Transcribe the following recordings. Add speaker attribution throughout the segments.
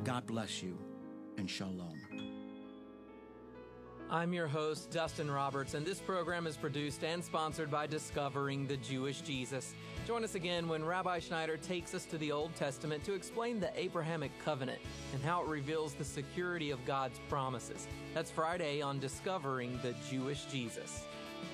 Speaker 1: God bless you, and shalom.
Speaker 2: I'm your host, Dustin Roberts, and this program is produced and sponsored by Discovering the Jewish Jesus. Join us again when Rabbi Schneider takes us to the Old Testament to explain the Abrahamic covenant and how it reveals the security of God's promises. That's Friday on Discovering the Jewish Jesus.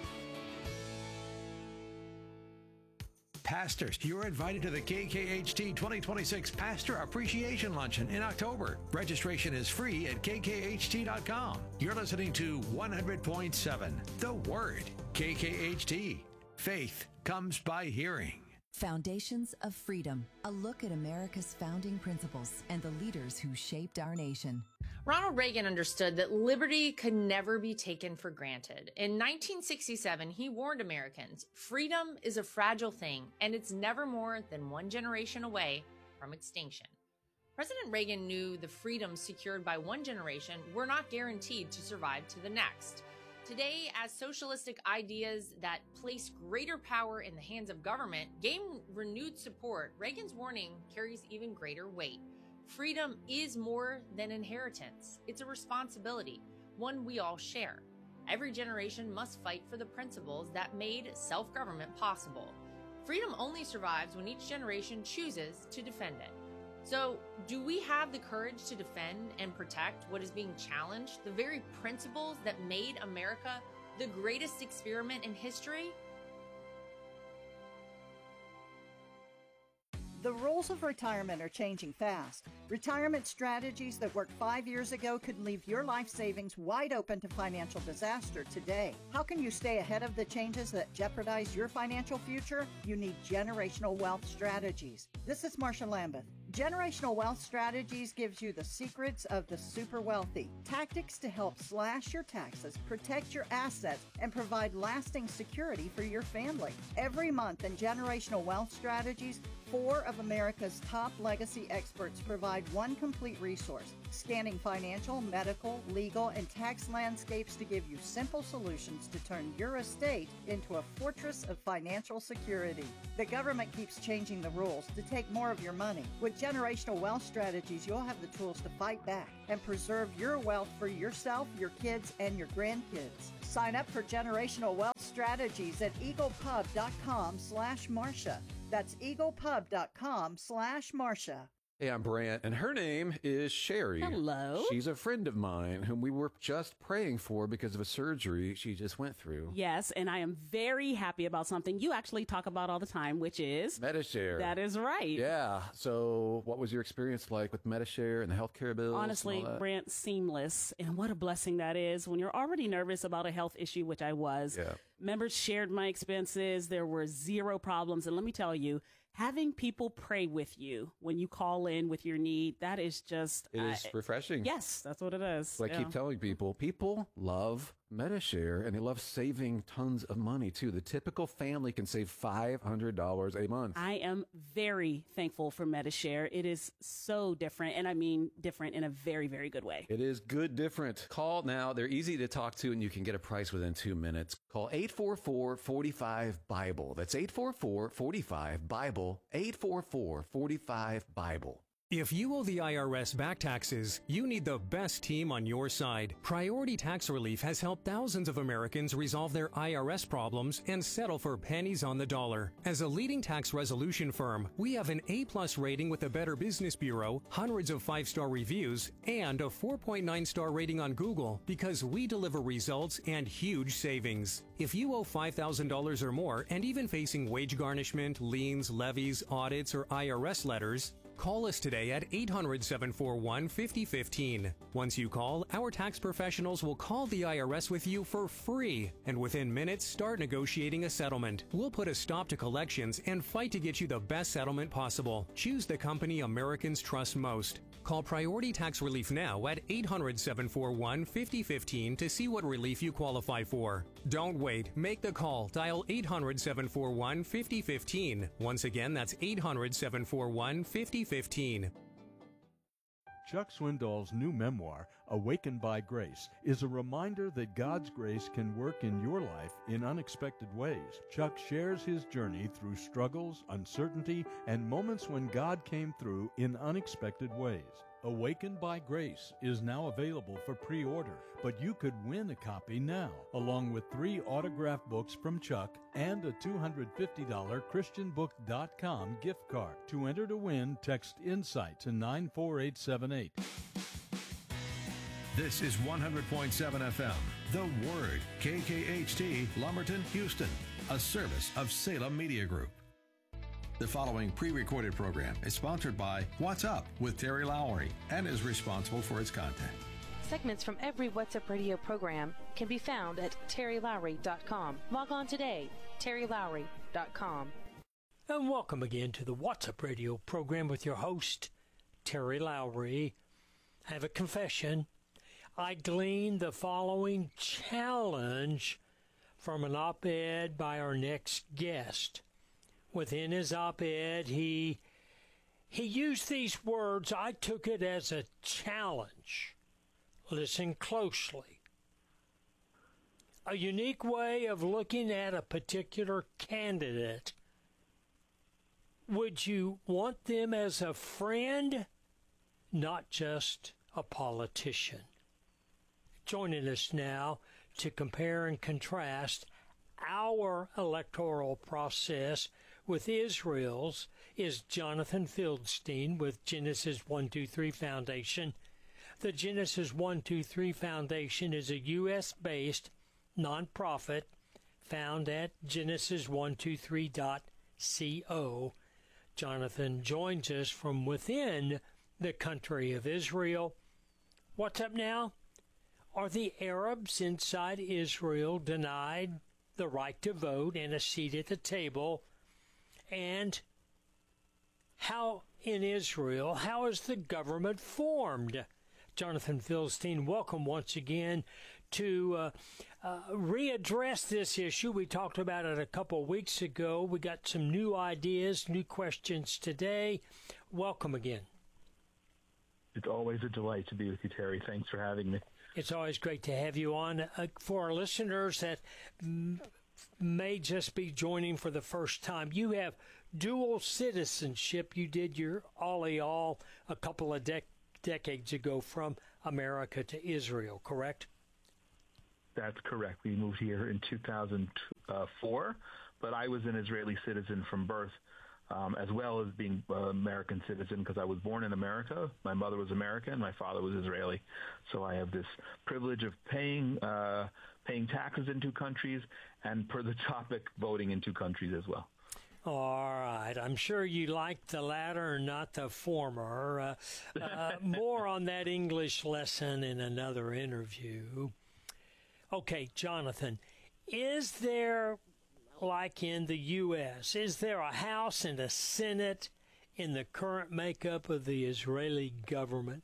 Speaker 3: Pastors, you're invited to the KKHT 2026 Pastor Appreciation Luncheon in October. Registration is free at kkht.com. You're listening to 100.7 The Word. KKHT. Faith comes by hearing.
Speaker 4: Foundations of Freedom, a look at America's founding principles and the leaders who shaped our nation.
Speaker 5: Ronald Reagan understood that liberty could never be taken for granted. In 1967, he warned Americans, freedom is a fragile thing, and it's never more than one generation away from extinction. President Reagan knew the freedoms secured by one generation were not guaranteed to survive to the next. Today, as socialistic ideas that place greater power in the hands of government gain renewed support, Reagan's warning carries even greater weight. Freedom is more than inheritance. It's a responsibility, one we all share. Every generation must fight for the principles that made self-government possible. Freedom only survives when each generation chooses to defend it. So, do we have the courage to defend and protect what is being challenged, the very principles that made America the greatest experiment in history?
Speaker 6: The rules of retirement are changing fast. Retirement strategies that worked 5 years ago could leave your life savings wide open to financial disaster today. How can you stay ahead of the changes that jeopardize your financial future? You need generational wealth strategies. This is Marsha Lambeth. Generational Wealth Strategies gives you the secrets of the super wealthy, tactics to help slash your taxes, protect your assets, and provide lasting security for your family. Every month in Generational Wealth Strategies, 4 of America's top legacy experts provide one complete resource, scanning financial, medical, legal, and tax landscapes to give you simple solutions to turn your estate into a fortress of financial security. The government keeps changing the rules to take more of your money. With Generational Wealth Strategies, you'll have the tools to fight back and preserve your wealth for yourself, your kids, and your grandkids. Sign up for Generational Wealth Strategies at eaglepub.com/Marsha. That's eaglepub.com/Marsha.
Speaker 7: Hey, I'm Brant, and her name is Sherry.
Speaker 8: Hello.
Speaker 7: She's a friend of mine whom we were just praying for because of a surgery she just went through.
Speaker 8: Yes, and I am very happy about something you actually talk about all the time, which is
Speaker 7: Medi-Share.
Speaker 8: That is right.
Speaker 7: Yeah. So what was your experience like with Medi-Share and the healthcare bills?
Speaker 8: Honestly, Brant, seamless. And what a blessing that is when you're already nervous about a health issue, which I was.
Speaker 7: Yeah.
Speaker 8: Members shared my expenses. There were zero problems. And let me tell you, having people pray with you when you call in with your need, that is just...
Speaker 7: It is refreshing.
Speaker 8: Yes, that's what it is.
Speaker 7: So I keep telling people love Medi-Share, and they love saving tons of money, too. The typical family can save $500 a month.
Speaker 8: I am very thankful for Medi-Share. It is so different, and I mean different in a very, very good way.
Speaker 7: It is good different. Call now. They're easy to talk to, and you can get a price within 2 minutes. Call 844-45-BIBLE. That's 844-45-BIBLE. 844-45-BIBLE.
Speaker 9: If you owe the IRS back taxes, you need the best team on your side. Priority Tax Relief has helped thousands of Americans resolve their IRS problems and settle for pennies on the dollar. As a leading tax resolution firm, we have an A+ rating with the Better Business Bureau, hundreds of 5-star reviews, and a 4.9-star rating on Google because we deliver results and huge savings. If you owe $5,000 or more and even facing wage garnishment, liens, levies, audits, or IRS letters, call us today at 800-741-5015. Once you call, our tax professionals will call the IRS with you for free, and within minutes start negotiating a settlement. We'll put a stop to collections and fight to get you the best settlement possible. Choose the company Americans trust most. Call Priority Tax Relief now at 800-741-5015 to see what relief you qualify for. Don't wait. Make the call. Dial 800-741-5015. Once again, that's 800-741-5015.
Speaker 10: Chuck Swindoll's new memoir, Awakened by Grace, is a reminder that God's grace can work in your life in unexpected ways. Chuck shares his journey through struggles, uncertainty, and moments when God came through in unexpected ways. Awakened by Grace is now available for pre-order, but you could win a copy now, along with 3 autographed books from Chuck and a $250 ChristianBook.com gift card. To enter to win, text INSIGHT to 94878.
Speaker 3: This is 100.7 FM, The Word, KKHT, Lumberton, Houston, a service of Salem Media Group. The following pre-recorded program is sponsored by What's Up with Terry Lowry and is responsible for its content.
Speaker 11: Segments from every What's Up radio program can be found at terrylowry.com. Log on today, terrylowry.com.
Speaker 12: And welcome again to the What's Up radio program with your host, Terry Lowry. I have a confession. I gleaned the following challenge from an op-ed by our next guest. Within his op-ed, he used these words. I took it as a challenge. Listen closely. A unique way of looking at a particular candidate. Would you want them as a friend, not just a politician? Joining us now to compare and contrast our electoral process with Israel's is Jonathan Fieldstein with Genesis 123 Foundation. The Genesis 123 Foundation is a U.S.-based nonprofit found at genesis123.co. Jonathan joins us from within the country of Israel. What's up now? Are the Arabs inside Israel denied the right to vote and a seat at the table? And how in Israel, how is the government formed? Jonathan Fieldstein, welcome once again to readdress this issue. We talked about it a couple weeks ago. We got some new ideas, new questions today. Welcome again.
Speaker 13: It's always a delight to be with you, Terry. Thanks for having me.
Speaker 12: It's always great to have you on. For our listeners that may just be joining for the first time, you have dual citizenship. You did your all a couple of decades ago from America to Israel, correct?
Speaker 13: That's correct. We moved here in 2004, but I was an Israeli citizen from birth, as well as being an American citizen because I was born in America. My mother was American. My father was Israeli. So I have this privilege of paying taxes in 2 countries and, per the topic, voting in 2 countries as well.
Speaker 12: All right. I'm sure you like the latter, not the former. More on that English lesson in another interview. Okay, Jonathan, is there, like in the U.S., is there a House and a Senate in the current makeup of the Israeli government?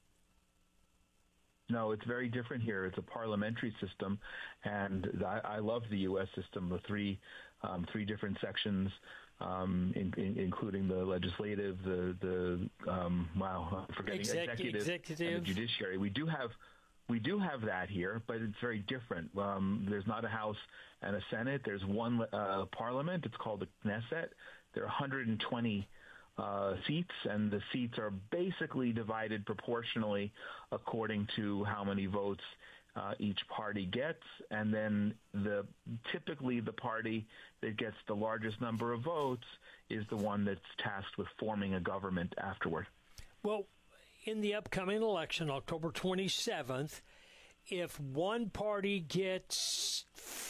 Speaker 13: No, it's very different here. It's a parliamentary system, and I love the U.S. system, the three different sections, including the legislative, I'm forgetting executive, and the judiciary. We do have that here, but it's very different. There's not a House and a Senate. There's one parliament. It's called the Knesset. There are 120 seats, and the seats are basically divided proportionally according to how many votes each party gets, and then typically the party that gets the largest number of votes is the one that's tasked with forming a government afterward. Well,
Speaker 12: in the upcoming election, October 27th, if one party gets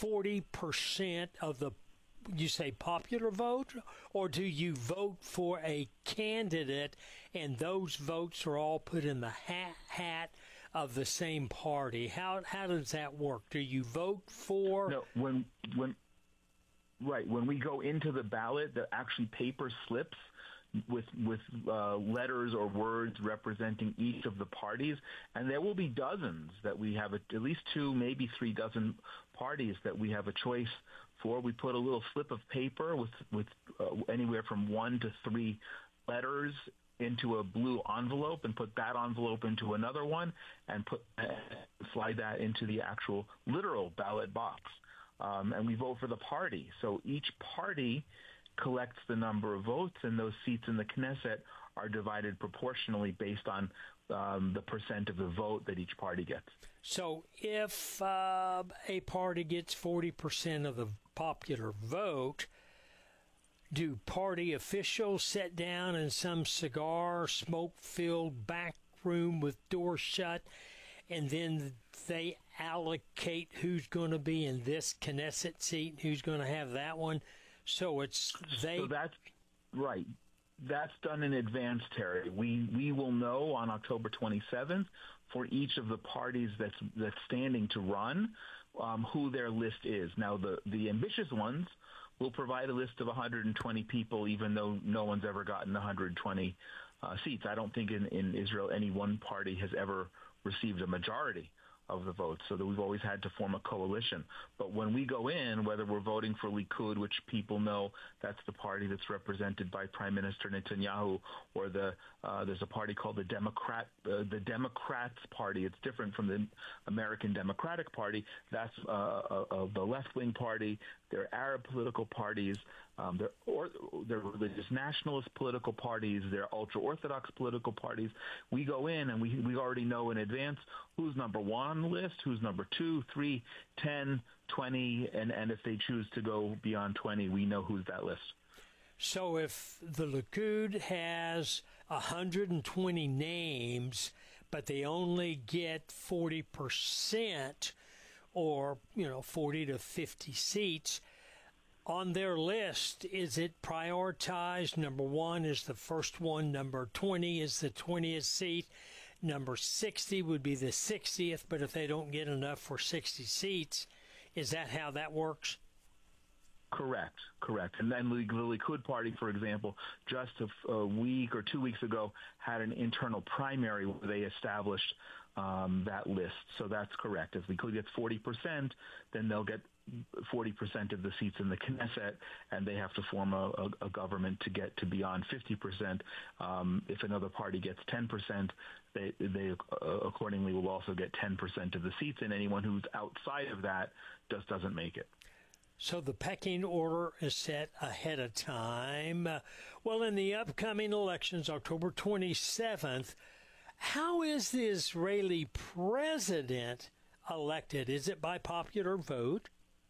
Speaker 12: 40% of the, you say, popular vote, or do you vote for a candidate and those votes are all put in the hat of the same party? How does that work? Do you vote for?
Speaker 13: No, when we go into the ballot, the actually paper slips with letters or words representing each of the parties, and there will be dozens that we have, at least 2, maybe 3 dozen parties that we have a choice for. We put a little slip of paper with anywhere from 1 to 3 letters into a blue envelope and put that envelope into another one and slide that into the actual literal ballot box. And we vote for the party. So each party collects the number of votes, and those seats in the Knesset are divided proportionally based on the percent of the vote that each party gets.
Speaker 12: So if a party gets 40% of the popular vote, do party officials sit down in some cigar, smoke-filled back room with doors shut, and then they allocate who's going to be in this Knesset seat, who's going to have that one? So that's
Speaker 13: right. That's done in advance, Terry. We will know on October 27th for each of the parties that's standing to run who their list is. Now, the ambitious ones will provide a list of 120 people, even though no one's ever gotten 120 seats. I don't think in Israel any one party has ever received a majority of the votes, so that we've always had to form a coalition. But when we go in, whether we're voting for Likud, which people know that's the party that's represented by Prime Minister Netanyahu, or there's a party called the Democrats Party. It's different from the American Democratic Party. That's the left-wing party. There are Arab political parties. There are religious nationalist political parties. There are ultra-Orthodox political parties. We go in and we already know in advance who's number one on the list, who's number 2, 3, 10, 20, and if they choose to go beyond 20, we know who's that list.
Speaker 12: So if the Likud has 120 names, but they only get 40%, or 40 to 50 seats on their list, is it prioritized? Number 1 is the first one, number 20 is the 20th seat, number 60 would be the 60th, but if they don't get enough for 60 seats, is that how that works?
Speaker 13: Correct. And then the Likud Party, for example, just a week or 2 weeks ago had an internal primary where they established that list. So that's correct. If Likud gets 40%, then they'll get 40% of the seats in the Knesset, and they have to form a government to get to beyond 50%. If another party gets 10%, they accordingly will also get 10% of the seats, and anyone who's outside of that just doesn't make it.
Speaker 12: So the pecking order is set ahead of time. Well, in the upcoming elections, October 27th, how is the Israeli president elected? Is it by popular vote?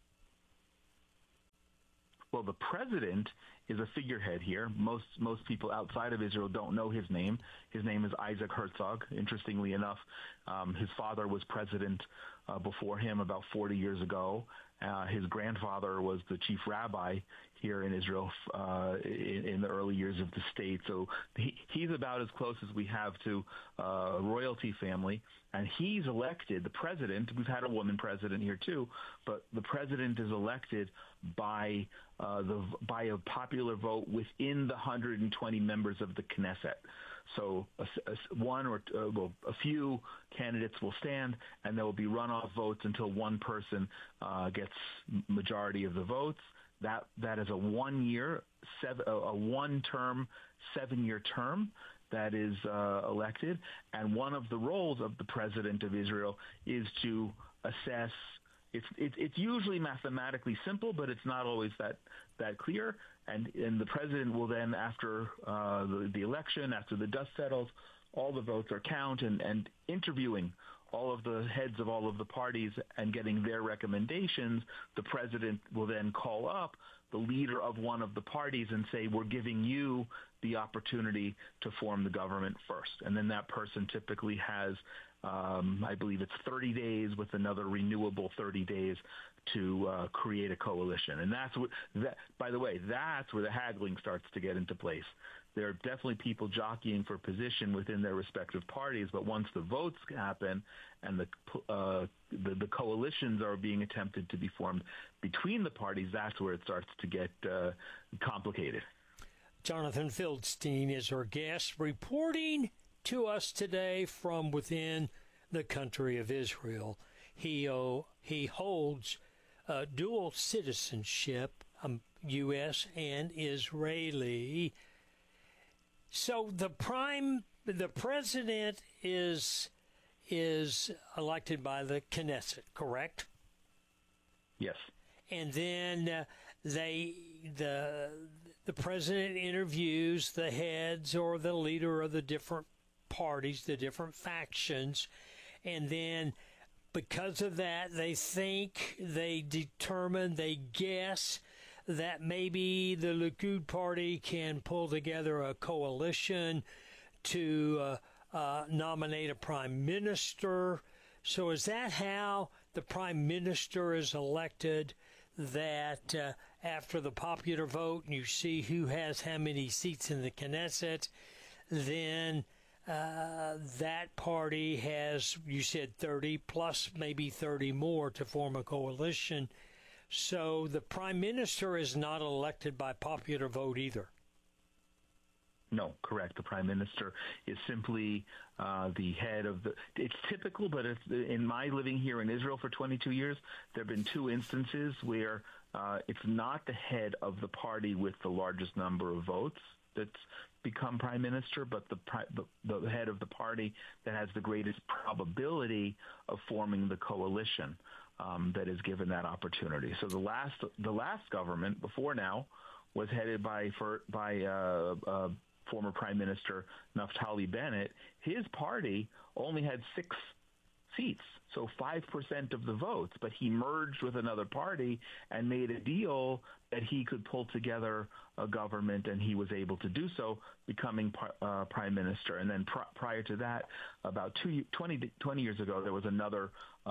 Speaker 13: Well, the president is a figurehead here. Most people outside of Israel don't know his name. His name is Isaac Herzog. Interestingly enough, his father was president before him about 40 years ago. His grandfather was the chief rabbi here in Israel in the early years of the state. So he's about as close as we have to a royalty family. And he's elected, the president. We've had a woman president here too, but the president is elected by a popular vote within the 120 members of the Knesset. So a few candidates will stand, and there will be runoff votes until one person gets majority of the votes. That is a one-term, 7-year term that is elected, and one of the roles of the president of Israel is to assess. It's usually mathematically simple, but it's not always that clear. And the president will then, after the election, after the dust settles, all the votes are counted, and interviewing all of the heads of all of the parties and getting their recommendations, the president will then call up the leader of one of the parties and say, we're giving you the opportunity to form the government first. And then that person typically has, I believe it's 30 days with another renewable 30 days to create a coalition. And by the way, that's where the haggling starts to get into place. There are definitely people jockeying for position within their respective parties, but once the votes happen and the coalitions are being attempted to be formed between the parties, that's where it starts to get complicated.
Speaker 12: Jonathan Fieldstein is our guest, reporting to us today from within the country of Israel. He holds dual citizenship, U.S. and Israeli. So the president is elected by the Knesset, correct?
Speaker 13: Yes.
Speaker 12: And then the president interviews the heads or the leader of the different parties, the different factions, and then because of that, they think, they determine, they guess that maybe the Likud party can pull together a coalition to nominate a prime minister. So is that how the prime minister is elected, that after the popular vote and you see who has how many seats in the Knesset, then that party has, you said 30 plus maybe 30 more to form a coalition. So the prime minister is not elected by popular vote either.
Speaker 13: No, correct. The prime minister is simply the head of the. It's typical, but in my living here in Israel for 22 years, there have been two instances where it's not the head of the party with the largest number of votes that's become prime minister, but the head of the party that has the greatest probability of forming the coalition that is given that opportunity. So the last government before now was headed by former Prime Minister Naftali Bennett. His party only had 6 seats, so 5% of the votes, but he merged with another party and made a deal that he could pull together a government, and he was able to do so, becoming prime minister. And then prior to that, about 20 years ago, there was another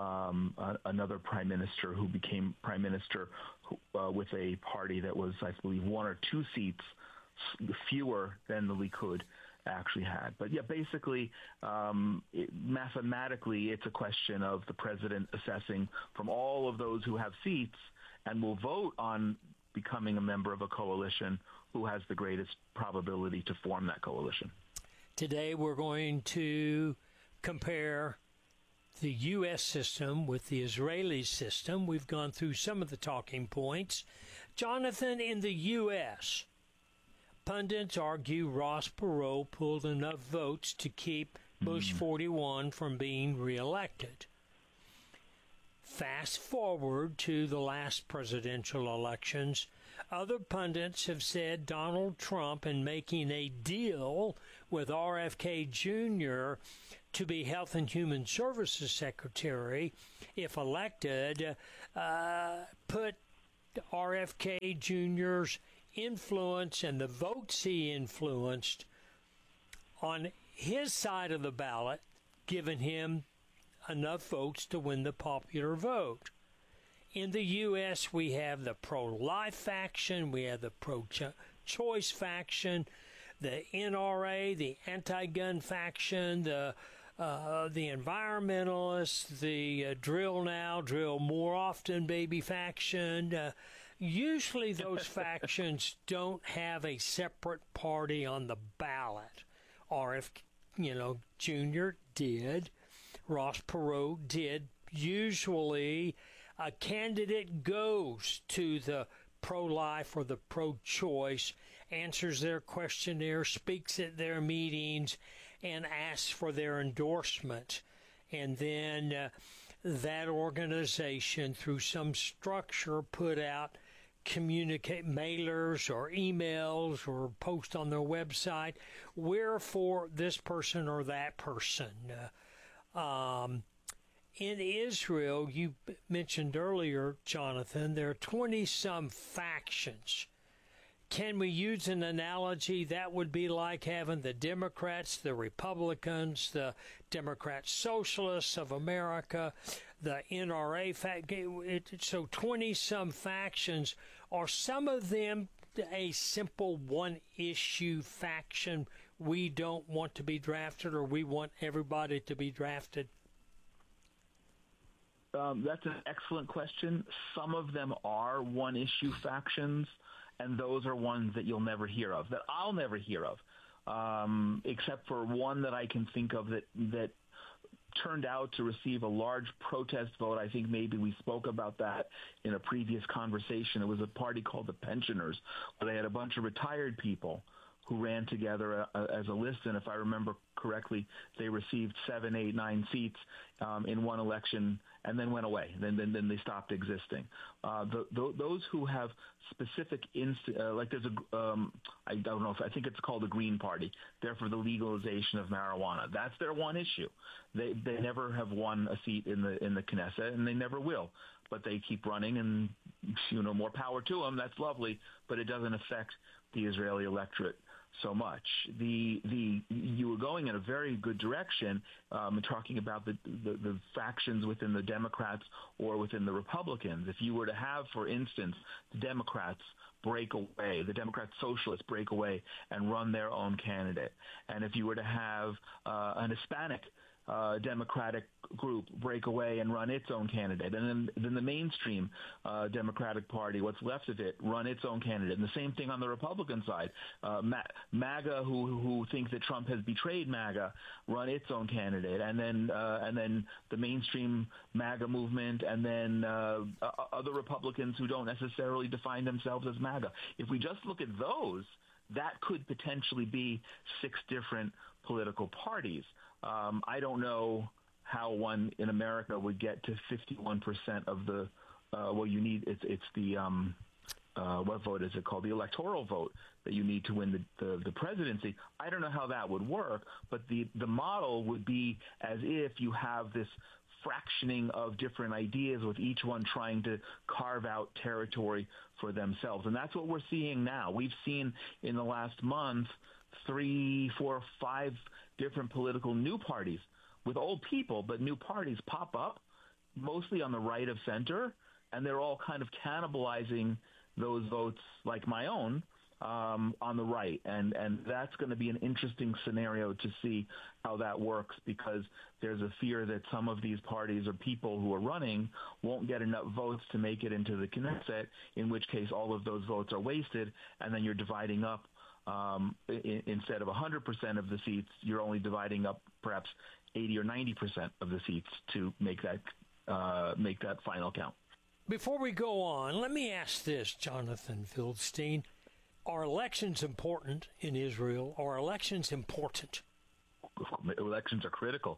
Speaker 13: prime minister who became prime minister with a party that was, I believe, 1 or 2 seats fewer than the Likud actually had. But yeah, basically, mathematically, it's a question of the president assessing from all of those who have seats and will vote on becoming a member of a coalition who has the greatest probability to form that coalition.
Speaker 12: Today we're going to compare the U.S. system with the Israeli system. We've gone through some of the talking points. Jonathan, in the U.S., pundits argue Ross Perot pulled enough votes to keep Bush 41 from being reelected. Fast forward to the last presidential elections. Other pundits have said Donald Trump, in making a deal with RFK Jr. to be Health and Human Services Secretary, if elected, put RFK Jr.'s influence and the votes he influenced on his side of the ballot, giving him enough votes to win the popular vote. In the U.S., we have the pro-life faction, we have the pro-choice faction, the NRA, the anti-gun faction, the environmentalists, the drill now, drill more often baby faction. Usually those factions don't have a separate party on the ballot. Jr. did. Ross Perot did. Usually a candidate goes to the pro-life or the pro-choice, answers their questionnaire, speaks at their meetings, and asks for their endorsement. And then that organization, through some structure, put out communicate mailers or emails or post on their website, we're for this person or that person. In Israel, you mentioned earlier, Jonathan, there are 20-some factions. Can we use an analogy that would be like having the Democrats, the Republicans, the Democrat Socialists of America, the NRA, so 20-some factions. Are some of them a simple one-issue faction? We don't want to be drafted, or we want everybody to be drafted?
Speaker 13: That's an excellent question. Some of them are one-issue factions, and those are ones that you'll never hear of, that I'll never hear of, except for one that I can think of that turned out to receive a large protest vote. I think maybe we spoke about that in a previous conversation. It was a party called the Pensioners, where they had a bunch of retired people who ran together as a list, and if I remember correctly, they received 7, 8, 9 seats in one election and then went away. Then they stopped existing. Those who have specific like there's I don't know if I think it's called the Green Party. They're for the legalization of marijuana. That's their one issue. They never have won a seat in the Knesset, and they never will. But they keep running, and more power to them. That's lovely, but it doesn't affect the Israeli electorate so much. You were going in a very good direction, talking about the factions within the Democrats or within the Republicans. If you were to have, for instance, the Democrats break away, the Democrat Socialists break away and run their own candidate, and if you were to have an Hispanic Democratic group break away and run its own candidate, and then the mainstream Democratic Party, what's left of it, run its own candidate. And the same thing on the Republican side. MAGA, who think that Trump has betrayed MAGA, run its own candidate, and then the mainstream MAGA movement, and then other Republicans who don't necessarily define themselves as MAGA. If we just look at those, that could potentially be 6 different political parties. I don't know how one in America would get to 51% of the you need it's the what vote is it called, the electoral vote that you need to win the presidency. I don't know how that would work, but the model would be as if you have this fractioning of different ideas, with each one trying to carve out territory for themselves. And that's what we're seeing now. We've seen in the last month 3, 4, 5 different political new parties with old people, but new parties pop up, mostly on the right of center, and they're all kind of cannibalizing those votes, like my own, on the right. And that's going to be an interesting scenario to see how that works, because there's a fear that some of these parties or people who are running won't get enough votes to make it into the Knesset, in which case all of those votes are wasted, and then you're dividing up. Instead of 100% of the seats, you're only dividing up perhaps 80 or 90% of the seats to make that final count.
Speaker 12: Before we go on, let me ask this, Jonathan Fieldstein. Are elections important in Israel? Are elections important?
Speaker 13: Elections are critical.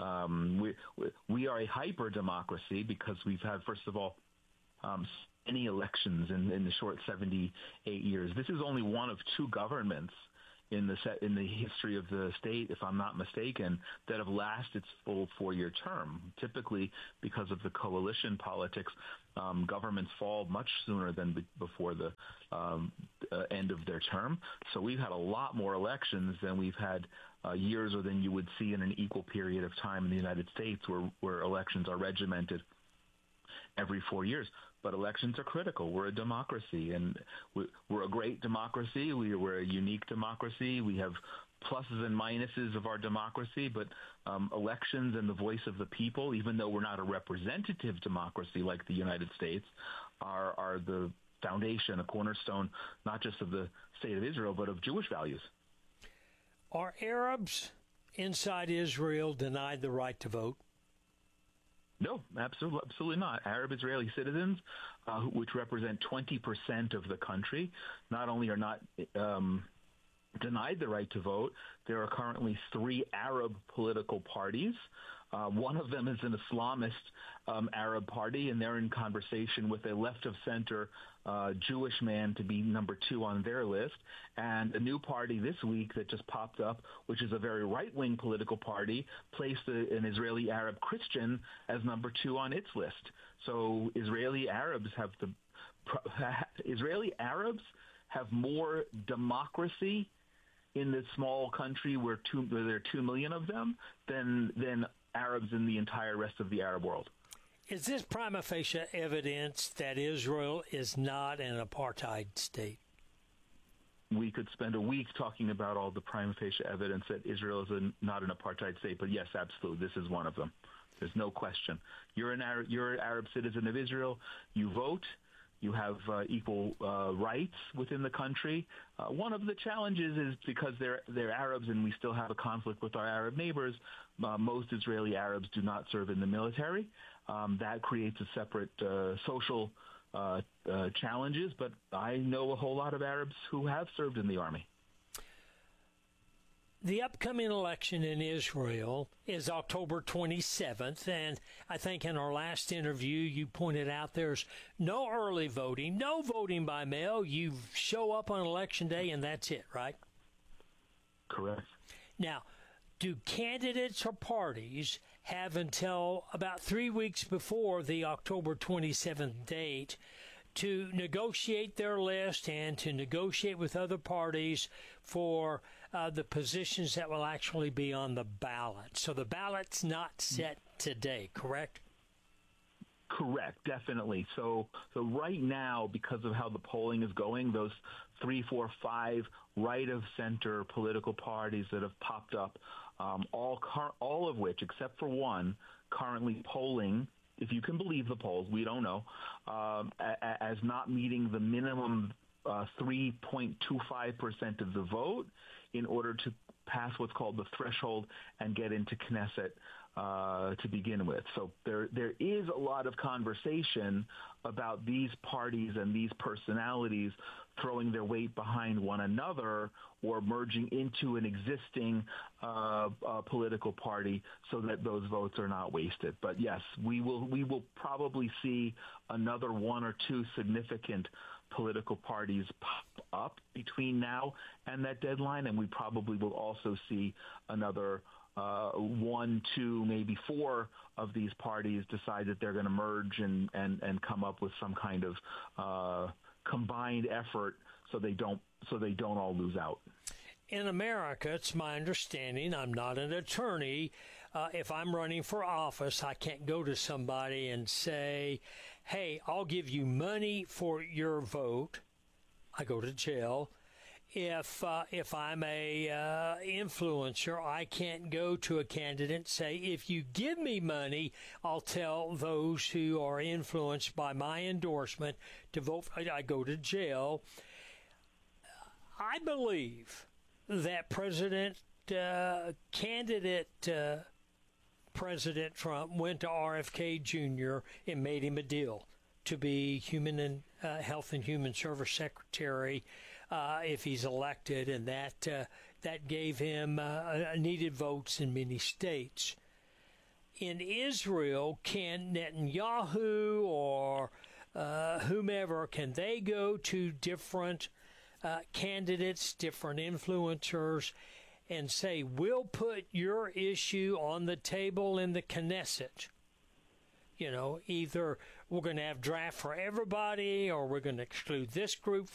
Speaker 13: We are a hyper-democracy because we've had, first of all, any elections in the short 78 years. This is only one of 2 governments in the history of the state, if I'm not mistaken, that have lasted its full 4-year term. Typically, because of the coalition politics, governments fall much sooner than before the end of their term. So we've had a lot more elections than we've had years, or than you would see in an equal period of time in the United States, where elections are regimented every 4 years. But elections are critical. We're a democracy, and we're a great democracy. We're a unique democracy. We have pluses and minuses of our democracy, but elections and the voice of the people, even though we're not a representative democracy like the United States, are the foundation, a cornerstone, not just of the state of Israel, but of Jewish values.
Speaker 12: Are Arabs inside Israel denied the right to vote?
Speaker 13: No, absolutely not. Arab Israeli citizens, which represent 20% of the country, not only are not denied the right to vote, there are currently 3 Arab political parties. One of them is an Islamist Arab party, and they're in conversation with a left-of-center Jewish man to be number 2 on their list. And a new party this week that just popped up, which is a very right-wing political party, placed an Israeli Arab Christian as number 2 on its list. So Israeli Arabs have more democracy in this small country where there are 2 million of them than Arabs in the entire rest of the Arab world.
Speaker 12: Is this prima facie evidence that Israel is not an apartheid state?
Speaker 13: We could spend a week talking about all the prima facie evidence that Israel is not an apartheid state, but yes, absolutely, this is one of them. There's no question. You're an Arab citizen of Israel. You vote. You have equal rights within the country. One of the challenges is because they're Arabs and we still have a conflict with our Arab neighbors, most Israeli Arabs do not serve in the military. That creates a separate social challenges, but I know a whole lot of Arabs who have served in the army.
Speaker 12: The upcoming election in Israel is October 27th, and I think in our last interview you pointed out there's no early voting, no voting by mail. You show up on Election Day and that's it, right?
Speaker 13: Correct.
Speaker 12: Now, do candidates or parties have until about 3 weeks before the October 27th date to negotiate their list and to negotiate with other parties for the positions that will actually be on the ballot? So the ballot's not set today, correct?
Speaker 13: Correct, definitely. So right now, because of how the polling is going, those 3, 4, 5 right-of-center political parties that have popped up, all of which, except for one, currently polling, if you can believe the polls, we don't know, as not meeting the minimum 3.25% of the vote in order to pass what's called the threshold and get into Knesset to begin with. So there is a lot of conversation about these parties and these personalities throwing their weight behind one another or merging into an existing political party so that those votes are not wasted. But yes, we will probably see another 1 or 2 significant political parties pop up between now and that deadline, and we probably will also see another 1, 2, maybe 4 of these parties decide that they're going to merge and come up with some kind of combined effort so they don't all lose out.
Speaker 12: In America, it's my understanding, I'm not an attorney, if I'm running for office, I can't go to somebody and say, hey, I'll give you money for your vote. I go to jail. If I'm a influencer, I can't go to a candidate and say, if you give me money, I'll tell those who are influenced by my endorsement to vote. I go to jail. I believe that President Trump went to RFK Jr. and made him a deal to be Health and Human Service Secretary if he's elected, and that gave him needed votes in many states. In Israel, can Netanyahu or whomever, can they go to different candidates, different influencers, and say, we'll put your issue on the table in the Knesset? You know, either we're going to have draft for everybody or we're going to exclude this group